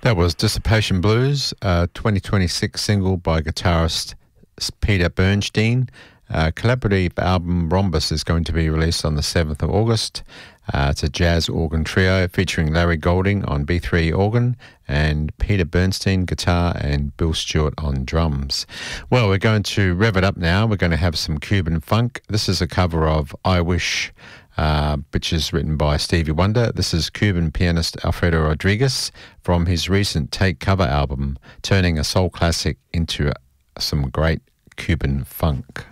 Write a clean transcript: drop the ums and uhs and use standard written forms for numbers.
That was Dissipation Blues, a 2026 single by guitarist Peter Bernstein. Collaborative album Rhombus is going to be released on the 7th of August. It's a jazz organ trio featuring Larry Golding on B3 organ and Peter Bernstein guitar and Bill Stewart on drums. Well, we're going to rev it up now. We're going to have some Cuban funk. This is a cover of I Wish, which is written by Stevie Wonder. This is Cuban pianist Alfredo Rodriguez from his recent Take Cover album, turning a soul classic into some great Cuban funk.